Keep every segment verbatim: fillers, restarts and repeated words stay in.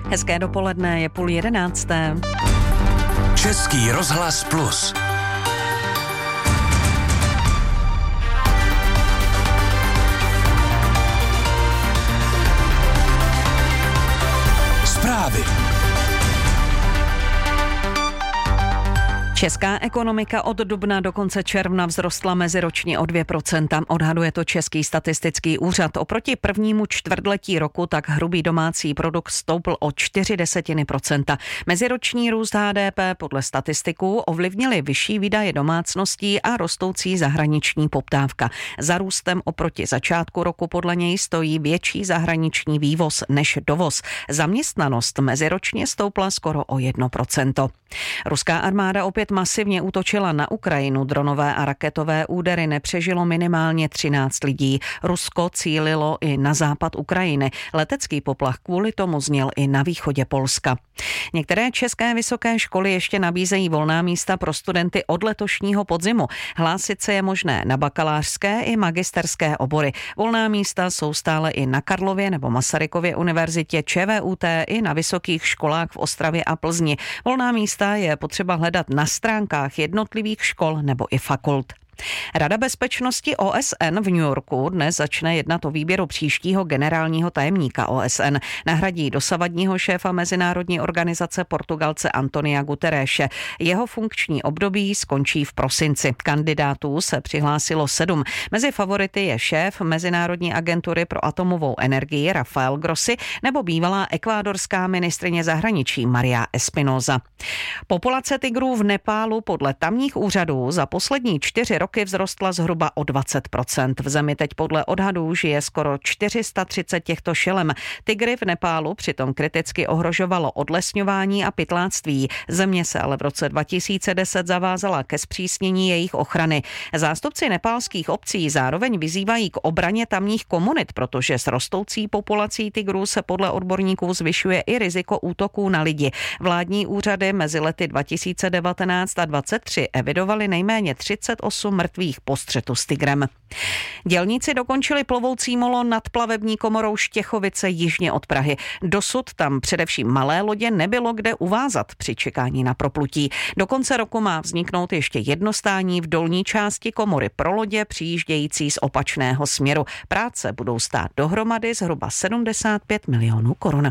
Hezké dopoledne, je půl jedenácté. Český rozhlas plus. Zprávy. Česká ekonomika od dubna do konce června vzrostla meziročně o dvě procenta. Odhaduje to Český statistický úřad. Oproti prvnímu čtvrtletí roku tak hrubý domácí produkt stoupl o čtyři desetiny procenta. Meziroční růst H D P podle statistiků ovlivnily vyšší výdaje domácností a rostoucí zahraniční poptávka. Za růstem oproti začátku roku podle něj stojí větší zahraniční vývoz než dovoz. Zaměstnanost meziročně stoupla skoro o jedno procento. Ruská armáda opět masivně útočila na Ukrajinu. Dronové a raketové údery nepřežilo minimálně třináct lidí. Rusko cílilo i na západ Ukrajiny. Letecký poplach kvůli tomu zněl i na východě Polska. Některé české vysoké školy ještě nabízejí volná místa pro studenty od letošního podzimu. Hlásit se je možné na bakalářské i magisterské obory. Volná místa jsou stále i na Karlově nebo Masarykově univerzitě, ČVUT i na vysokých školách v Ostravě a Plzni. Volná místa je potřeba hledat na stránkách jednotlivých škol nebo i fakult. Rada bezpečnosti O S N v New Yorku dnes začne jednat o výběru příštího generálního tajemníka O S N. Nahradí dosavadního šéfa mezinárodní organizace Portugalce Antonia Guterreše. Jeho funkční období skončí v prosinci. Kandidátů se přihlásilo sedm. Mezi favority je šéf Mezinárodní agentury pro atomovou energii Rafael Grossi nebo bývalá ekvádorská ministryně zahraničí Maria Espinosa. Populace tigrů v Nepálu podle tamních úřadů za poslední čtyři roky vzrostla zhruba o dvacet procent. V zemi teď podle odhadů žije skoro čtyři sta třicet těchto šelem. Tygry v Nepálu přitom kriticky ohrožovalo odlesňování a pytláctví. Země se ale v roce dva tisíce deset zavázala ke zpřísnění jejich ochrany. Zástupci nepálských obcí zároveň vyzývají k obraně tamních komunit, protože s rostoucí populací tygrů se podle odborníků zvyšuje i riziko útoků na lidi. Vládní úřady mezi lety dva tisíce devatenáct a dvacet tři evidovali nejméně třicet osm mrtvých po střetu s tygrem. Dělníci dokončili plovoucí molo nad plavební komorou Štěchovice jižně od Prahy. Dosud tam především malé lodě nebylo kde uvázat při čekání na proplutí. Do konce roku má vzniknout ještě jedno stání v dolní části komory pro lodě přijíždějící z opačného směru. Práce budou stát dohromady zhruba sedmdesát pět milionů korun.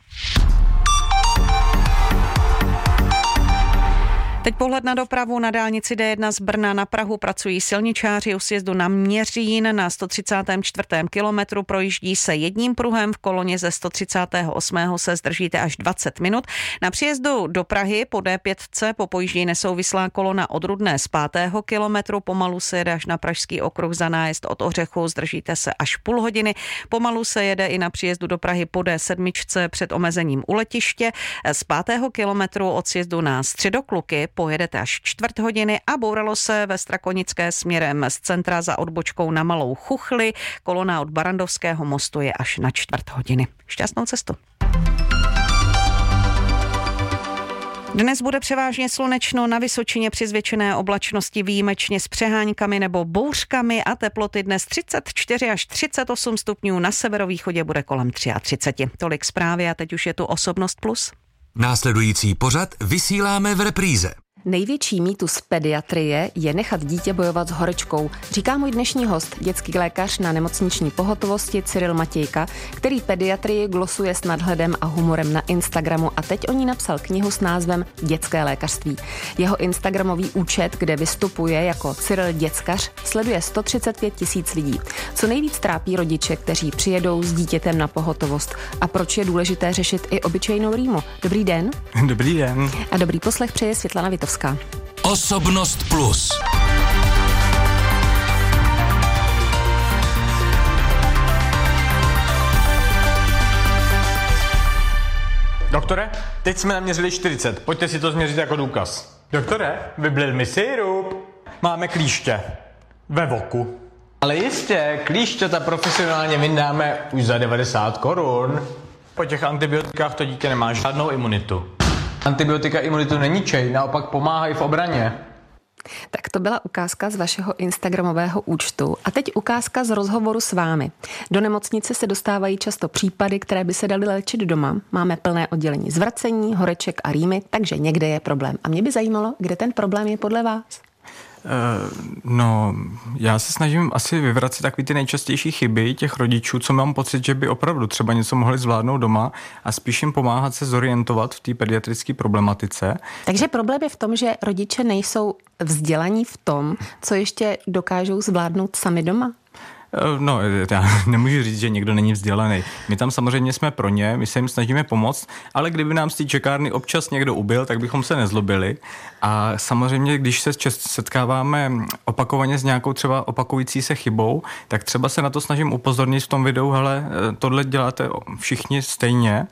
Teď pohled na dopravu. Na dálnici D jedna z Brna na Prahu pracují silničáři u sjezdu na Měřín. Na sto třicátém čtvrtém kilometru projíždí se jedním pruhem, v koloně ze sto třicátého osmého se zdržíte až dvacet minut. Na příjezdu do Prahy po D pět popojíždí nesouvislá kolona od Rudné z pátého kilometru. Pomalu se jede až na Pražský okruh za nájezd od Ořechu, zdržíte se až půl hodiny. Pomalu se jede i na příjezdu do Prahy po D sedm před omezením u letiště. Z pátého kilometru od sjezdu na Středokluky pojedete až čtvrt hodiny a bouralo se ve Strakonické směrem z centra za odbočkou na Malou Chuchli. Kolona od Barandovského mostu je až na čtvrt hodiny. Šťastnou cestu. Dnes bude převážně slunečno, na Vysočině při zvětšené oblačnosti výjimečně s přeháňkami nebo bouřkami a teploty dnes třicet čtyři až třicet osm stupňů, na severovýchodě bude kolem třicet tři. Tolik zprávy a teď už je tu Osobnost plus. Následující pořad vysíláme v repríze. Největší mýtus pediatrie je nechat dítě bojovat s horečkou, říká můj dnešní host, dětský lékař na nemocniční pohotovosti Cyril Matějka, který pediatrii glosuje s nadhledem a humorem na Instagramu a teď o ní napsal knihu s názvem Dětské lékařství. Jeho instagramový účet, kde vystupuje jako Cyril Děckař, sleduje sto třicet pět tisíc lidí. Co nejvíc trápí rodiče, kteří přijedou s dítětem na pohotovost a proč je důležité řešit i obyčejnou rýmu? Dobrý den. Dobrý den. A dobrý poslech přeje Světlana Vitovská. Osobnost plus. Doktore, teď jsme naměřili čtyřicet. Pojďte si to změřit jako důkaz. Doktore, vyblil mi sirup. Máme klíště. Ve voku. Ale jistě, klíšťata profesionálně vyndáme už za devadesát korun. Po těch antibiotikách to dítě nemá žádnou imunitu. Antibiotika imunitu neničej, naopak pomáhají v obraně. Tak to byla ukázka z vašeho instagramového účtu. A teď ukázka z rozhovoru s vámi. Do nemocnice se dostávají často případy, které by se daly léčit doma. Máme plné oddělení zvracení, horeček a rýmy, takže někde je problém. A mě by zajímalo, kde ten problém je podle vás? No, já se snažím asi vyvracet takový ty nejčastější chyby těch rodičů, co mám pocit, že by opravdu třeba něco mohli zvládnout doma a spíš jim pomáhat se zorientovat v té pediatrické problematice. Takže problém je v tom, že rodiče nejsou vzdělaní v tom, co ještě dokážou zvládnout sami doma? No, já nemůžu říct, že někdo není vzdělaný. My tam samozřejmě jsme pro ně, my se jim snažíme pomoct, ale kdyby nám z té čekárny občas někdo ubil, tak bychom se nezlobili. A samozřejmě, když se setkáváme opakovaně s nějakou třeba opakující se chybou, tak třeba se na to snažím upozornit v tom videu, hele, tohle děláte všichni stejně.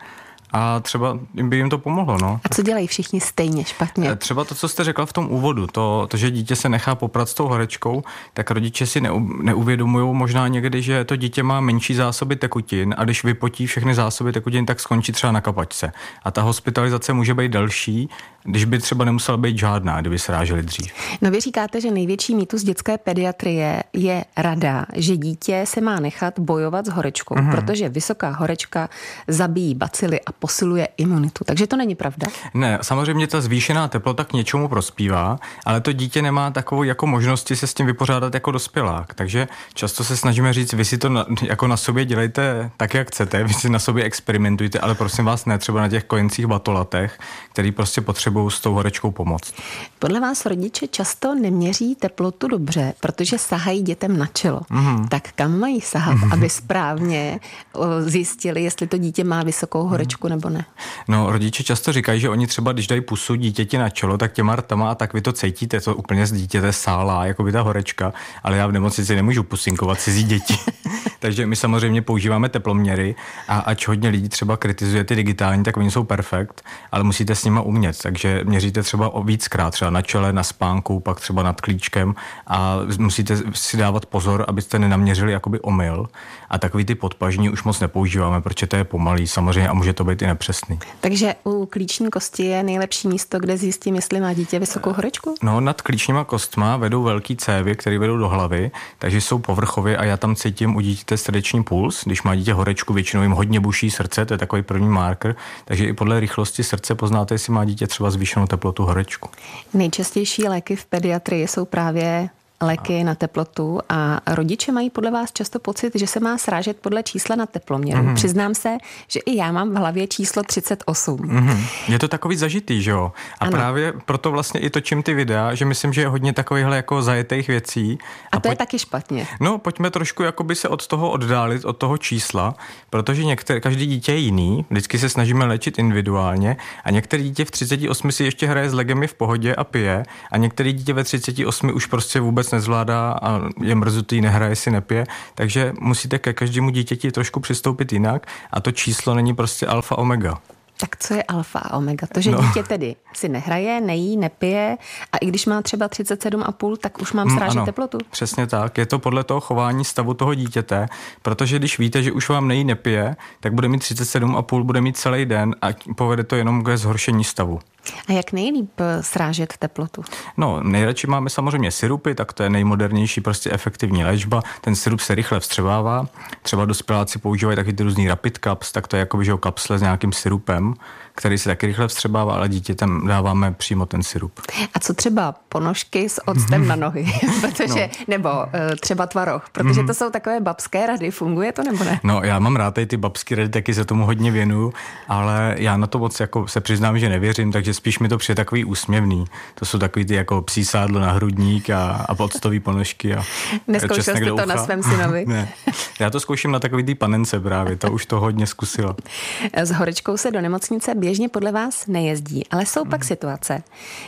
A třeba by jim to pomohlo, no. A co dělají všichni stejně špatně? Třeba to, co jste řekla v tom úvodu, to, to že dítě se nechá poprat s tou horečkou, tak rodiče si neu, neuvědomují možná někdy, že to dítě má menší zásoby tekutin a když vypotí všechny zásoby tekutin, tak skončí třeba na kapačce. A ta hospitalizace může být delší, když by třeba nemusela být žádná, kdyby se ráželi dřív. No vy říkáte, že největší mýtus dětské pediatrie je rada, že dítě se má nechat bojovat s horečkou, mm-hmm. protože vysoká horečka zabíjí bacily a posiluje imunitu. Takže to není pravda? Ne, samozřejmě ta zvýšená teplota k něčemu prospívá, ale to dítě nemá takovou jako možnosti se s tím vypořádat jako dospělák. Takže často se snažíme říct, vy si to na, jako na sobě dělejte tak, jak chcete, vy si na sobě experimentujte, ale prosím vás ne třeba na těch kojencích batolatech, který prostě potřebují s tou horečkou pomoct. Podle vás rodiče často neměří teplotu dobře, protože sahají dětem na čelo. Mm-hmm. Tak kam mají sahat, mm-hmm. aby správně zjistili, jestli to dítě má vysokou horečku mm-hmm. nebo ne? No, rodiče často říkají, že oni třeba, když dají pusu dítěti na čelo, tak těma rtama a tak vy to cítíte, to úplně z dítěte sálá, jako by ta horečka, ale já v nemocnici nemůžu pusinkovat cizí děti. Takže my samozřejmě používáme teploměry a ač hodně lidí třeba kritizuje ty digitální, tak oni jsou perfekt, ale musíte s nima umět, takže měříte třeba o víckrát, třeba na čele, na spánku, pak třeba nad klíčkem a musíte si dávat pozor, abyste nenaměřili jakoby omyl a takový ty podpažní už moc nepoužíváme, protože to je pomalý samozřejmě a může to být i nepřesný. Takže u klíční kosti je nejlepší místo, kde zjistím, jestli má dítě vysokou horečku? No, nad klíčníma kostma vedou velký cévy, které vedou do hlavy, takže jsou povrchově a já tam cítím u dítěte srdeční puls. Když má dítě horečku, většinou jim hodně buší srdce, to je takový první marker, takže i podle rychlosti srdce poznáte, jestli má dítě třeba zvýšenou teplotu, horečku. Nejčastější léky v pediatrii jsou právě léky na teplotu a rodiče mají podle vás často pocit, že se má srážet podle čísla na teploměru. Mm-hmm. Přiznám se, že i já mám v hlavě číslo třicet osm. Mm-hmm. Je to takový zažitý, že jo? A ano. Právě proto vlastně i točím ty videa, že myslím, že je hodně takovýchhle jako zajetých věcí. A, a to pojď... je taky špatně. No, pojďme trošku jakoby se od toho oddálit, od toho čísla, protože některé, každý dítě je jiný, vždycky se snažíme léčit individuálně a některé dítě v třiceti osmi si ještě hraje s legemi v pohodě a pije a některé dítě ve třiceti osmi už prostě vůbec nezvládá a je mrzutý, nehraje si, nepije, takže musíte ke každému dítěti trošku přistoupit jinak a to číslo není prostě alfa omega. Tak co je alfa a omega? To, že no. dítě tedy si nehraje, nejí, nepije a i když má třeba třicet sedm a půl, tak už mám srážet ano, teplotu? Přesně tak. Je to podle toho chování stavu toho dítěte, protože když víte, že už vám nejí, nepije, tak bude mít třicet sedm a půl, bude mít celý den a povede to jenom ke zhoršení stavu. A jak nejlíp srážet teplotu? No, nejradši máme samozřejmě sirupy, tak to je nejmodernější prostě efektivní léčba. Ten sirup se rychle vstřebává. Třeba dospěláci používají taky ty různý rapid caps, tak to je jako, že kapsle s nějakým sirupem, který se taky rychle vstřebává, ale dítětem dáváme přímo ten sirup. A co třeba ponožky s octem mm. na nohy? protože, no. Nebo uh, třeba tvaroh, protože mm. to jsou takové babské rady. Funguje to nebo ne? No, já mám rád ty babské rady, taky se tomu hodně věnuju, ale já na to moc jako se přiznám, že nevěřím, takže spíš mi to přijde takový úsměvný. To jsou takový ty jako psí sádlo na hrudník a, a octový ponožky. A Neskoušel jste to na svém synovi? Ne. Já to zkouším na takový ty panence právě, to už to hodně zkusila. S horečkou se do nemocnice běžně podle vás nejezdí, ale jsou pak situace,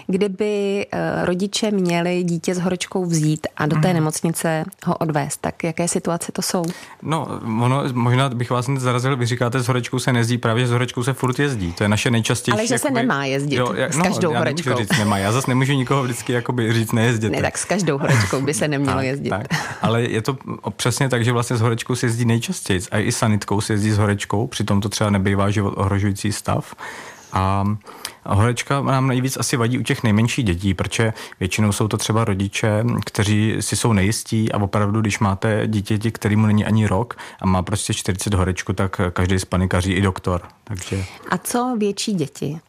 kdyby rodiče měli dítě s horečkou vzít a do té nemocnice ho odvést. Tak jaké situace to jsou? No, ono, možná bych vás zarazil, vy říkáte, s horečkou se nejezdí, právě s horečkou se furt jezdí. To je naše nejčastější. Ale že se jakoby, nemá jezdit jo, já, s každou no, horečkou. Já říct nemá. Já zase nemůžu nikoho vždycky jakoby říct nejezděte. Ne, tak s každou horečkou by se nemělo tak, jezdit. Tak. Ale je to přesně tak, že vlastně s horečkou se jezdí nejčastěji. A i sanitkou se jezdí s horečkou, přitom to třeba nebývá život ohrožující stav. A horečka nám nejvíc asi vadí u těch nejmenších dětí, protože většinou jsou to třeba rodiče, kteří si jsou nejistí a opravdu, když máte dítěti, kterému není ani rok a má prostě čtyřicet horečku, tak každý spanikaří, i doktor. Takže... A co větší děti?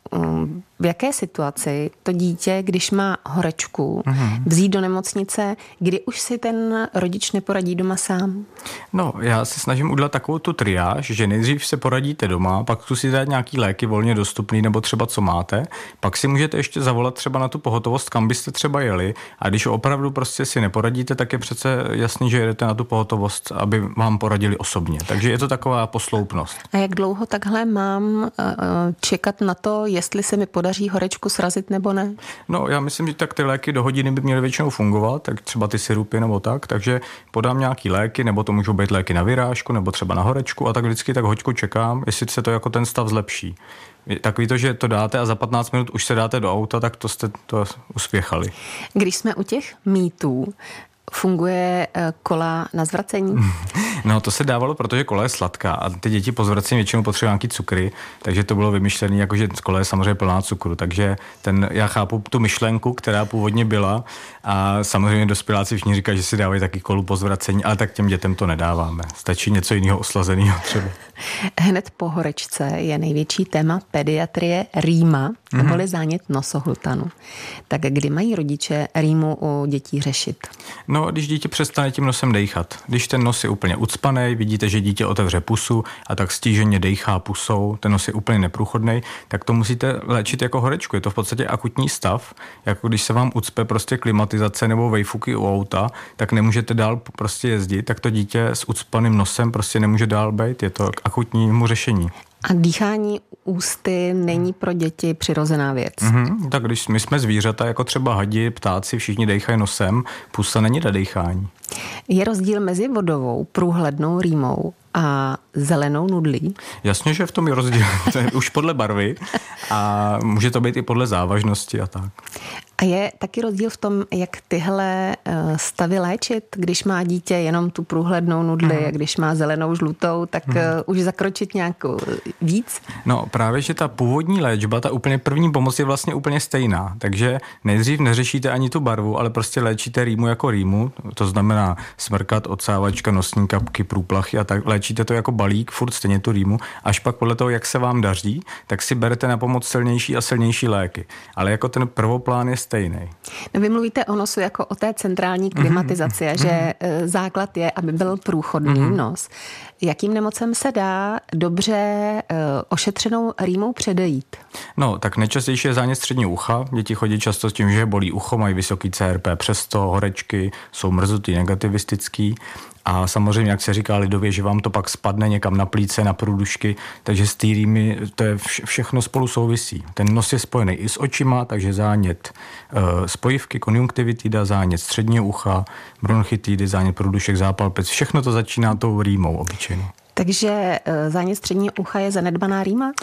V jaké situaci to dítě, když má horečku, mm-hmm. vzít do nemocnice, kdy už si ten rodič neporadí doma sám? No, já se snažím udělat takovou tu triáž, že nejdřív se poradíte doma, pak tu si dát nějaký léky volně dostupný nebo třeba co máte, pak si můžete ještě zavolat třeba na tu pohotovost, kam byste třeba jeli, a když opravdu prostě si neporadíte, tak je přece jasný, že jedete na tu pohotovost, aby vám poradili osobně. Takže je to taková posloupnost. A jak dlouho takhle mám čekat na to, jestli se mi podaří horečku srazit nebo ne? No, já myslím, že tak ty léky do hodiny by měly většinou fungovat, tak třeba ty sirupy nebo tak, takže podám nějaký léky, nebo to můžou být léky na vyrážku, nebo třeba na horečku, a tak vždycky tak hoďku čekám, jestli se to jako ten stav zlepší. Takový to, že to dáte a za patnáct minut už se dáte do auta, tak to jste to uspěchali. Když jsme u těch mýtů, funguje kola na zvracení? No, to se dávalo, protože kola je sladká a ty děti po zvracení většinou potřebují nějaký cukry, takže to bylo vymyšlené, jakože kola je samozřejmě plná cukru, takže ten, já chápu tu myšlenku, která původně byla, a samozřejmě dospěláci všichni říkají, že si dávají taky kolu po zvracení, ale tak těm dětem to nedáváme. Stačí něco jiného oslazeného třeba. Hned po horečce je největší téma pediatrie rýma, mm-hmm. neboli zánět nosohltanu. Tak kdy mají rodiče rýmu u dětí řešit? No, když dítě přestane tím nosem dejchat. Když ten nos je úplně ucpaný, vidíte, že dítě otevře pusu a tak stíženě dejchá pusou, ten nos je úplně neprůchodnej, tak to musíte léčit jako horečku. Je to v podstatě akutní stav, jako když se vám ucpe prostě klimatizace nebo vejfuky u auta, tak nemůžete dál prostě jezdit, tak to dítě s ucpaným nosem prostě nemůže dál být. Je to akutnímu řešení. A dýchání ústy není pro děti přirozená věc. Mm-hmm, tak když my jsme zvířata, jako třeba hadi, ptáci, všichni dejchají nosem, pusa není na dejchání. Je rozdíl mezi vodovou, průhlednou rýmou a zelenou nudlí? Jasně, že v tom je rozdíl. To je už podle barvy a může to být i podle závažnosti a tak. A je taky rozdíl v tom, jak tyhle stavy léčit, když má dítě jenom tu průhlednou nudli mm. a když má zelenou, žlutou, tak mm. už zakročit nějakou víc? No právě, že ta původní léčba, ta úplně první pomoc je vlastně úplně stejná. Takže nejdřív neřešíte ani tu barvu, ale prostě léčíte rýmu jako rýmu, to znamená smrkat, odsávačka, nosní kapky, průplachy a tak. Léčíte to jako balík, furt stejně tu rýmu, až pak podle toho, jak se vám daří, tak si berete na pomoc silnější a silnější léky. Ale jako ten prvoplán je stejný. No, vy mluvíte o nosu jako o té centrální klimatizaci, mm-hmm. že základ je, aby byl průchodný mm-hmm. nos. Jakým nemocem se dá dobře ošetřenou rýmou předejít? No, tak nejčastější je zánět středního ucha. Děti chodí často s tím, že bolí ucho, mají vysoký C R P, přesto horečky, jsou mrzutý, negativistický. A samozřejmě, jak se říká lidově, že vám to pak spadne někam na plíce, na průdušky, takže s týrými to je vše, všechno spolu souvisí. Ten nos je spojený i s očima, takže zánět e, spojivky, konjunktivitida, zánět středního ucha, bronchitidy, zánět průdušek, zápal plic, všechno to začíná tou rýmou obyčejnou. Takže zánět středního ucha je zanedbaná rýma?